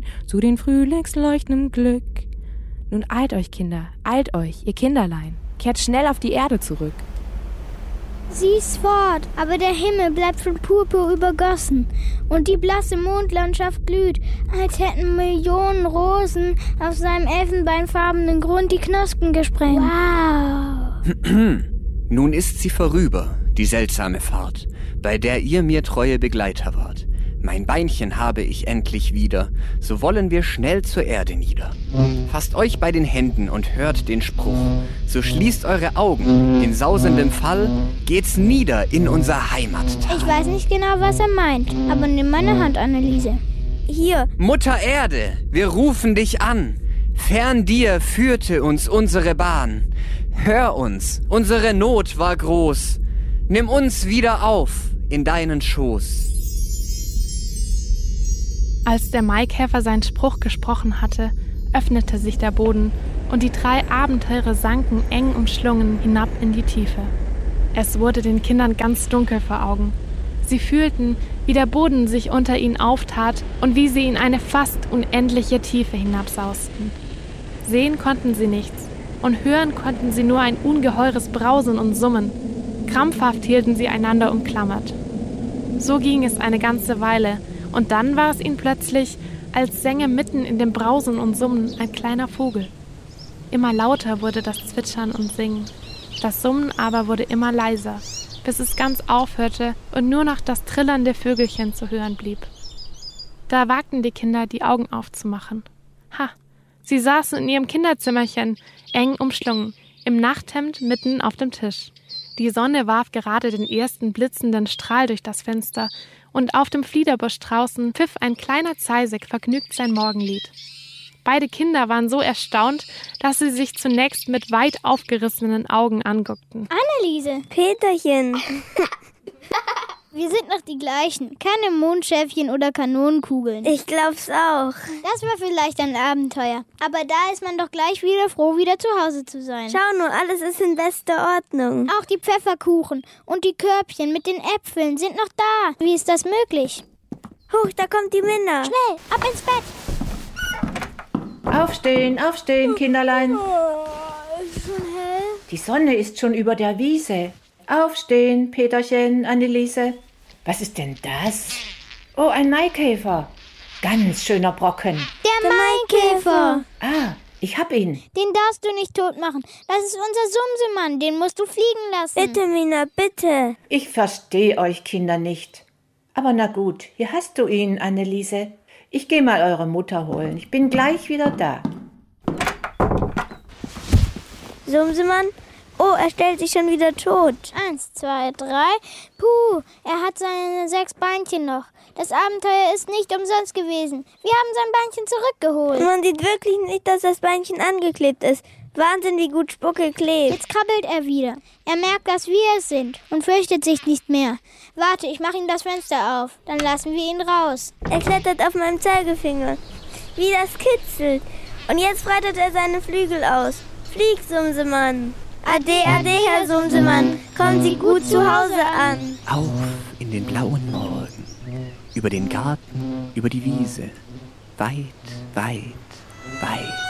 zu den frühlingsleuchtendem Glück. Nun eilt euch, Kinder, eilt euch, ihr Kinderlein, kehrt schnell auf die Erde zurück. Sie ist fort, aber der Himmel bleibt von Purpur übergossen und die blasse Mondlandschaft glüht, als hätten Millionen Rosen auf seinem elfenbeinfarbenen Grund die Knospen gesprengt. Wow! Nun ist sie vorüber, die seltsame Fahrt, bei der ihr mir treue Begleiter wart. Mein Beinchen habe ich endlich wieder, so wollen wir schnell zur Erde nieder. Fasst euch bei den Händen und hört den Spruch, so schließt eure Augen, in sausendem Fall geht's nieder in unser Heimattal. Ich weiß nicht genau, was er meint, aber nimm meine Hand, Anneliese. Hier. Mutter Erde, wir rufen dich an. Fern dir führte uns unsere Bahn. Hör uns, unsere Not war groß. Nimm uns wieder auf in deinen Schoß. Als der Maikäfer seinen Spruch gesprochen hatte, öffnete sich der Boden und die 3 Abenteurer sanken eng umschlungen hinab in die Tiefe. Es wurde den Kindern ganz dunkel vor Augen. Sie fühlten, wie der Boden sich unter ihnen auftat und wie sie in eine fast unendliche Tiefe hinabsausten. Sehen konnten sie nichts und hören konnten sie nur ein ungeheures Brausen und Summen. Krampfhaft hielten sie einander umklammert. So ging es eine ganze Weile, und dann war es ihnen plötzlich, als sänge mitten in dem Brausen und Summen ein kleiner Vogel. Immer lauter wurde das Zwitschern und Singen. Das Summen aber wurde immer leiser, bis es ganz aufhörte und nur noch das trillernde Vögelchen zu hören blieb. Da wagten die Kinder, die Augen aufzumachen. Ha! Sie saßen in ihrem Kinderzimmerchen, eng umschlungen, im Nachthemd mitten auf dem Tisch. Die Sonne warf gerade den ersten blitzenden Strahl durch das Fenster und auf dem Fliederbusch draußen pfiff ein kleiner Zeisig vergnügt sein Morgenlied. Beide Kinder waren so erstaunt, dass sie sich zunächst mit weit aufgerissenen Augen anguckten. Anneliese. Peterchen. Wir sind noch die gleichen. Keine Mondschäfchen oder Kanonenkugeln. Ich glaub's auch. Das war vielleicht ein Abenteuer. Aber da ist man doch gleich wieder froh, wieder zu Hause zu sein. Schau nur, alles ist in bester Ordnung. Auch die Pfefferkuchen und die Körbchen mit den Äpfeln sind noch da. Wie ist das möglich? Huch, da kommt die Minna. Schnell, ab ins Bett. Aufstehen, aufstehen, Kinderlein. Ist schon hell. Die Sonne ist schon über der Wiese. Aufstehen, Peterchen, Anneliese. Was ist denn das? Oh, ein Maikäfer. Ganz schöner Brocken. Der Maikäfer. Ah, ich hab ihn. Den darfst du nicht tot machen. Das ist unser Sumsemann. Den musst du fliegen lassen. Bitte, Minna, bitte. Ich versteh euch Kinder nicht. Aber na gut, hier hast du ihn, Anneliese. Ich geh mal eure Mutter holen. Ich bin gleich wieder da. Sumsemann? Oh, er stellt sich schon wieder tot. 1, 2, 3. Puh, er hat seine 6 Beinchen noch. Das Abenteuer ist nicht umsonst gewesen. Wir haben sein Beinchen zurückgeholt. Man sieht wirklich nicht, dass das Beinchen angeklebt ist. Wahnsinn, wie gut Spucke klebt. Jetzt krabbelt er wieder. Er merkt, dass wir es sind und fürchtet sich nicht mehr. Warte, ich mache ihm das Fenster auf. Dann lassen wir ihn raus. Er klettert auf meinem Zeigefinger. Wie das kitzelt. Und jetzt breitet er seine Flügel aus. Flieg, Sumsemann. Ade, ade, Herr Sumsemann. Kommen Sie gut zu Hause an. Auf in den blauen Morgen, über den Garten, über die Wiese, weit, weit, weit.